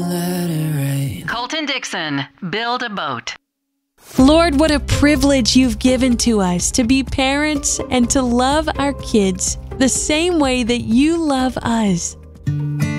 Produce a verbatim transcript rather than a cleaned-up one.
Let it rain. Colton Dixon, Build a Boat. Lord, what a privilege you've given to us to be parents and to love our kids the same way that you love us.